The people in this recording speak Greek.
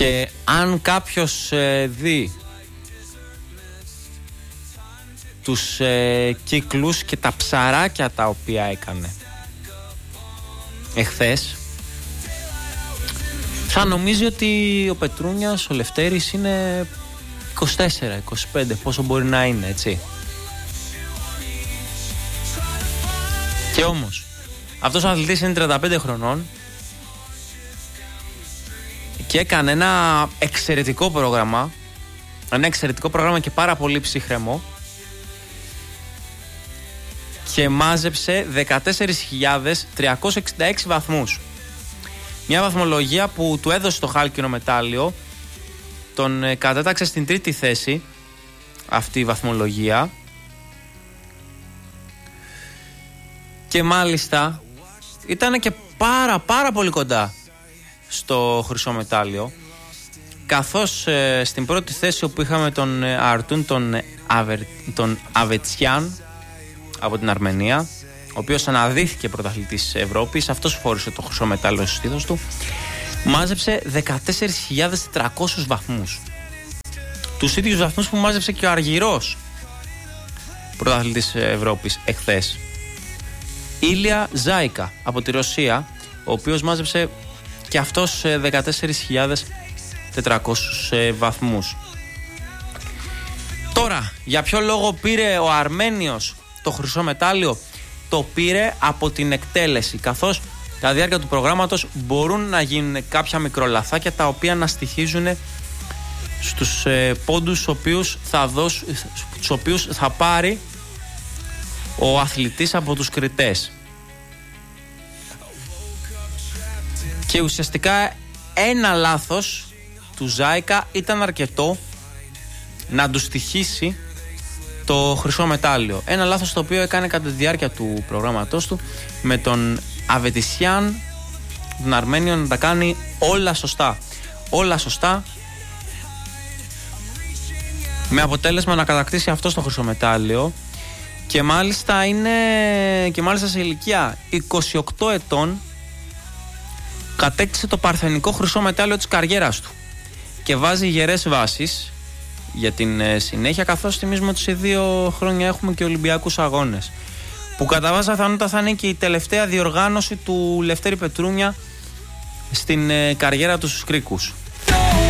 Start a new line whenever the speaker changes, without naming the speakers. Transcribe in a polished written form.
Και αν κάποιος δει τους κύκλους και τα ψαράκια τα οποία έκανε εχθές, θα νομίζει ότι ο Πετρούνιας, ο Λευτέρης είναι 24-25, πόσο μπορεί να είναι, έτσι. Και όμως αυτός ο αθλητής είναι 35 χρονών και έκανε ένα εξαιρετικό πρόγραμμα και πάρα πολύ ψυχραιμό και μάζεψε 14.366 βαθμούς. Μια βαθμολογία που του έδωσε το χάλκινο μετάλλιο, τον κατέταξε στην 3η θέση αυτή η βαθμολογία και μάλιστα ήταν και πάρα πολύ κοντά στο χρυσό μετάλλιο, καθώς στην πρώτη θέση όπου είχαμε τον Αρτούν, τον Αβετσιάν από την Αρμενία, ο οποίος αναδύθηκε πρωταθλητής της Ευρώπης, αυτός φόρησε το χρυσό μετάλλιο στο στήθος του, μάζεψε 14.400 βαθμούς. Τους ίδιους βαθμούς που μάζεψε και ο Αργυρός πρωταθλητής της Ευρώπης εχθές, Ήλια Ζάικα από τη Ρωσία, ο οποίος μάζεψε και αυτός 14.400 βαθμούς. Τώρα, για ποιο λόγο πήρε ο Αρμένιος το χρυσό μετάλλιο? Το πήρε από την εκτέλεση, καθώς κατά διάρκεια του προγράμματος μπορούν να γίνουν κάποια μικρολαθάκια τα οποία να στοιχίζουν στους πόντους τους οποίους θα πάρει ο αθλητής από τους κριτές. Και ουσιαστικά ένα λάθος του Ζάικα ήταν αρκετό να του στοιχίσει το χρυσό μετάλλιο. Ένα λάθος το οποίο έκανε κατά τη διάρκεια του προγράμματός του, με τον Αβετισιάν, τον Αρμένιο, να τα κάνει όλα σωστά. Όλα σωστά, με αποτέλεσμα να κατακτήσει αυτό το χρυσό μετάλλιο. Και μάλιστα σε ηλικία 28 ετών κατέκτησε το παρθενικό χρυσό μετάλλιο της καριέρας του και βάζει γερές βάσεις για την συνέχεια, καθώς θυμίζουμε ότι σε 2 χρόνια έχουμε και Ολυμπιακούς Αγώνες, που κατά βάση πιθανότητα θα είναι και η τελευταία διοργάνωση του Λευτέρη Πετρούνια στην καριέρα του στους κρίκους.